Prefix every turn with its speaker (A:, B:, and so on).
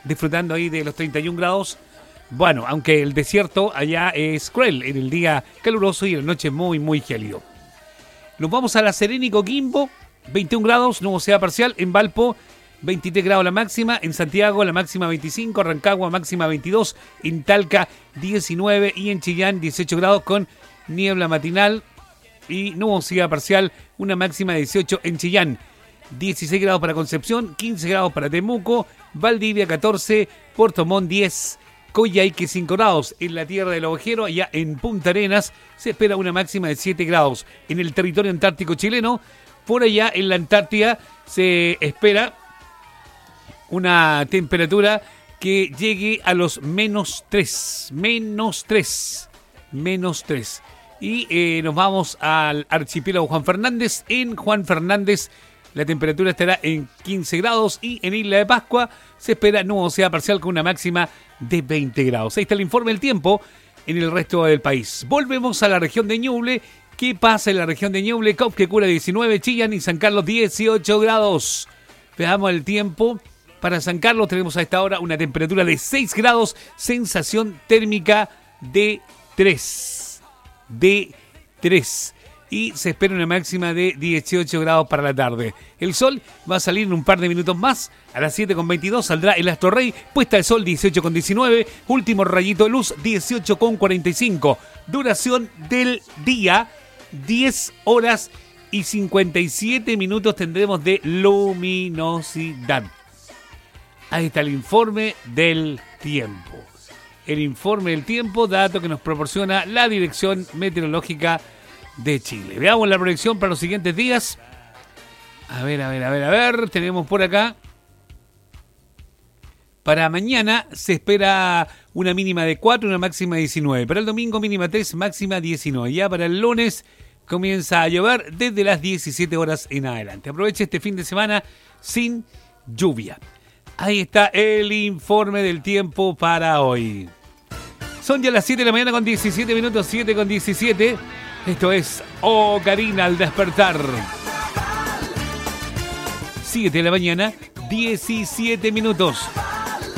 A: disfrutando ahí de los 31 grados. Bueno, aunque el desierto allá es cruel, en el día caluroso y en la noche muy, muy gélido. Nos vamos a La Serena y Coquimbo, 21 grados, nubosidad parcial. En Valpo, 23 grados la máxima. En Santiago, la máxima 25. Rancagua, máxima 22. En Talca, 19. Y en Chillán, 18 grados con niebla matinal y nubosidad parcial. Una máxima de 18 en Chillán. 16 grados para Concepción, 15 grados para Temuco. Valdivia, 14. Puerto Montt, 10. Coyhaique 5 grados. En la tierra del Ovejero, allá en Punta Arenas, se espera una máxima de 7 grados. En el territorio antártico chileno, por allá en la Antártida, se espera una temperatura que llegue a los menos 3. Y nos vamos al archipiélago Juan Fernández. En Juan Fernández la temperatura estará en 15 grados y en Isla de Pascua se espera nubosidad parcial con una máxima de 20 grados. Ahí está el informe del tiempo en el resto del país. Volvemos a la región de Ñuble. ¿Qué pasa en la región de Ñuble? Cauquecura 19, Chillán y San Carlos 18 grados. Veamos el tiempo. Para San Carlos tenemos a esta hora una temperatura de 6 grados, sensación térmica de 3. Y se espera una máxima de 18 grados para la tarde. El sol va a salir en un par de minutos más. A las 7:22 saldrá el Astro Rey. Puesta de sol 18:19. Último rayito de luz 18:45. Duración del día 10 horas y 57 minutos tendremos de luminosidad. Ahí está el informe del tiempo. El informe del tiempo, dato que nos proporciona la Dirección Meteorológica de Chile. Veamos la proyección para los siguientes días. A ver. Tenemos por acá. Para mañana se espera una mínima de 4 y una máxima de 19. Para el domingo mínima 3, máxima 19. Ya para el lunes comienza a llover desde las 17 horas en adelante. Aproveche este fin de semana sin lluvia. Ahí está el informe del tiempo para hoy. Son ya las 7 de la mañana con 17 minutos, 7:17. Esto es Ocarina al despertar. 7 de la mañana, 17 minutos.